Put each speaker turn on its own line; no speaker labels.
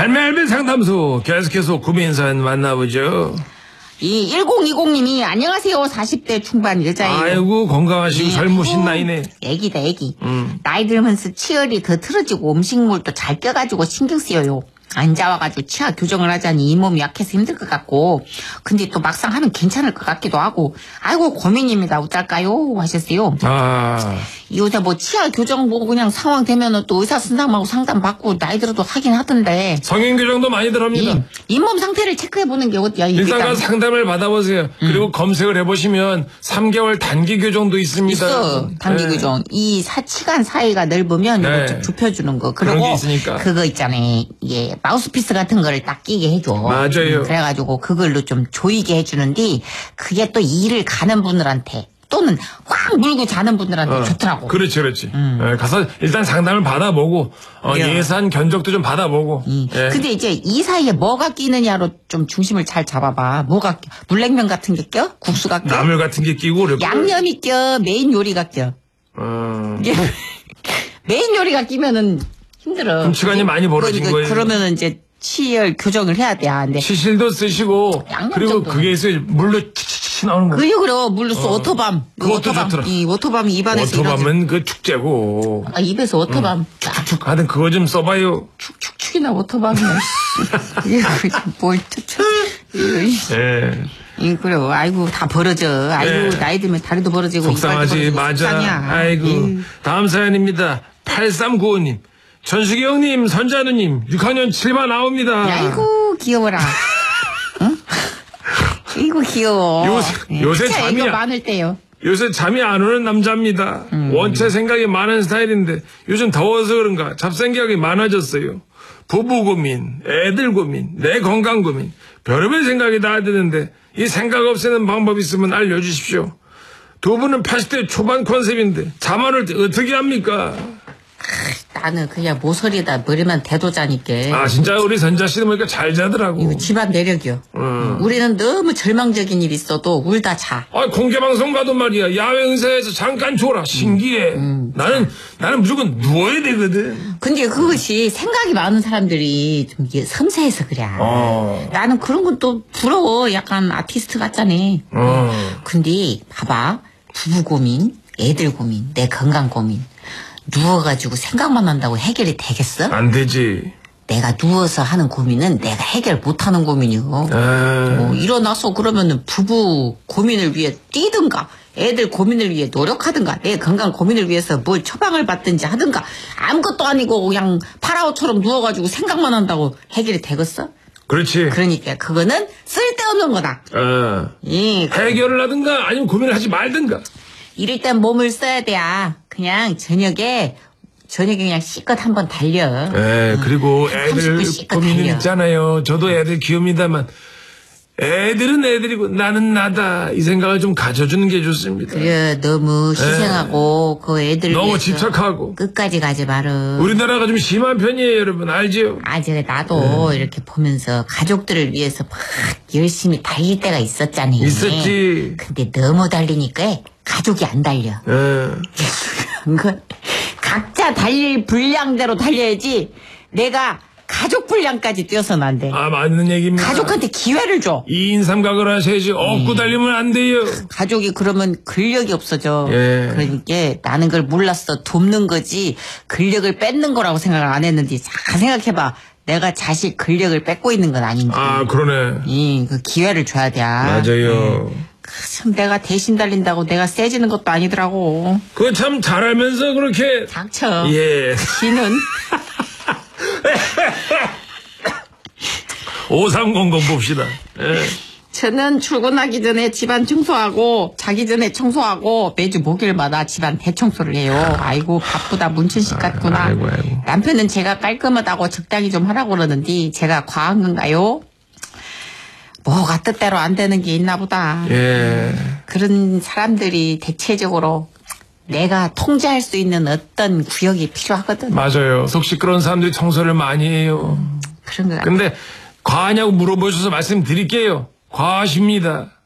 할매할매 상담소 계속해서 고민사연 만나보죠.
이 1020님이 안녕하세요. 40대 중반 여자예요.
아이고 건강하시고
네,
젊으신 나이네.
애기다 애기. 나이 들면서 치열이 더 틀어지고 음식물도 잘 껴가지고 신경 쓰여요. 앉아와가지고 치아 교정을 하자니 잇몸이 약해서 힘들 것 같고, 근데 또 막상 하면 괜찮을 것 같기도 하고, 아이고 고민입니다. 어떨까요? 하셨어요. 요새 뭐 치아 교정 뭐 그냥 상황 되면은 또 의사 선생님하고 상담 받고 나이 들어도 하긴 하던데.
성인 교정도 많이들 합니다.
잇몸 상태를 체크해보는 게 어때요?
일단 가서 상담을 받아보세요. 그리고 검색을 해보시면 3개월 단기 교정도 있습니다.
있어. 단기 교정. 이 치간 사이가 넓으면 이거 좀 좁혀주는 거. 그리고
그런 게 있으니까.
그거 있잖아요. 이게 마우스피스 같은 거를 딱 끼게 해줘.
맞아요.
그래가지고 그걸로 좀 조이게 해주는데 그게 또 일을 가는 분들한테 또는 확 물고 자는 분들한테 좋더라고.
그렇지. 가서 일단 상담을 받아보고 예산 견적도 좀 받아보고. 예.
근데 이제 이 사이에 뭐가 끼느냐로 좀 중심을 잘 잡아봐. 뭐가 껴? 물냉면 같은 게 껴? 국수가 껴?
나물 같은 게 끼고 그래.
양념이 껴? 메인 요리가 껴? 메인 요리가 끼면은 힘들어.
그럼 시간이 많이 벌어진 거예요.
그러면은 이제 치열 교정을 해야 돼. 근데
시실도 쓰시고 그리고
정도.
그게 있어요. 물로 치치치 나오는 거.
그래 물로 써. 오토밤.
그것도 좋더라.
이 오토밤이 입안에서
오토밤은 그 축제고.
입에서 오토밤
축축 하여튼 그거 좀 써봐요.
축축이나 오토밤이나. 뭘 축축.
예.
그래. 아이고 다 벌어져. 아이고 나이 들면 다리도 벌어지고
속상하지. 맞아.
속상이야.
아이고. 다음 사연입니다. 8395님. 전숙이 형님, 선자누님, 6학년 7반 나옵니다.
아이고, 귀여워라. 응? 아이고, 귀여워.
요새 잠이
많을 때요.
요새 잠이 안 오는 남자입니다. 원체 생각이 많은 스타일인데 요즘 더워서 그런가 잡생각이 많아졌어요. 부부 고민, 애들 고민, 내 건강 고민, 별의별 생각이 다 드는데 이 생각 없애는 방법 있으면 알려주십시오. 두 분은 80대 초반 컨셉인데 잠 안 올 때 어떻게 합니까?
나는 그냥 모서리에다 머리만 대도 자니까.
진짜 우리 선자 씨는 보니까 잘 자더라고.
이거 집안 내력이요. 우리는 너무 절망적인 일 있어도 울다 자.
공개방송 가도 말이야. 야외 행사에서 잠깐 줘라. 신기해. 나는 무조건 누워야 되거든.
근데 그것이 생각이 많은 사람들이 좀 이게 섬세해서 그래. 나는 그런 건 또 부러워. 약간 아티스트 같잖아. 근데 봐봐. 부부 고민, 애들 고민, 내 건강 고민. 누워가지고 생각만 한다고 해결이 되겠어?
안 되지.
내가 누워서 하는 고민은 내가 해결 못하는 고민이요. 일어나서 그러면은 부부 고민을 위해 뛰든가 애들 고민을 위해 노력하든가 내 건강 고민을 위해서 뭘 처방을 받든지 하든가 아무것도 아니고 그냥 파라오처럼 누워가지고 생각만 한다고 해결이 되겠어?
그렇지.
그러니까 그거는 쓸데없는 거다.
해결을 하든가 아니면 고민을 하지 말든가.
이럴 땐 몸을 써야 돼. 그냥 저녁에 그냥 씨껏 한번 달려.
그리고 애들 고민은 있잖아요. 저도 애들 키웁니다만 애들은 애들이고 나는 나다 이 생각을 좀 가져주는 게 좋습니다.
그래 너무 희생하고 그 애들
너무 집착하고
끝까지 가지 마라.
우리나라가 좀 심한 편이에요 여러분 알지요?
제가 나도 이렇게 보면서 가족들을 위해서 막 열심히 달릴 때가 있었잖아요.
있었지.
근데 너무 달리니까 가족이 안 달려. 각자 달릴 분량대로 달려야지. 내가 가족 분량까지 뛰어서는 안 돼.
맞는 얘기입니다.
가족한테 기회를 줘.
2인 삼각을 하셔야지. 업고 달리면 안 돼요.
가족이 그러면 근력이 없어져. 그러니까 나는 그걸 몰랐어. 돕는 거지 근력을 뺏는 거라고 생각을 안 했는데 잘 생각해봐. 내가 자식 근력을 뺏고 있는 건 아닌지.
그러네.
그 기회를 줘야 돼.
맞아요.
참 내가 대신 달린다고 내가 세지는 것도 아니더라고.
그거 참 잘 알면서 그렇게.
닥쳐. 지는.
5300 봅시다.
저는 출근하기 전에 집안 청소하고 자기 전에 청소하고 매주 목요일마다 집안 대청소를 해요. 아이고 바쁘다 문천식 같구나.
아이고.
남편은 제가 깔끔하다고 적당히 좀 하라고 그러는데 제가 과한 건가요? 뭐가 뜻대로 안 되는 게 있나 보다. 그런 사람들이 대체적으로 내가 통제할 수 있는 어떤 구역이 필요하거든.
맞아요. 속 시끄러운 사람들이 청소를 많이 해요.
그런 거 같아.
근데 과하냐고 물어보셔서 말씀드릴게요. 과하십니다.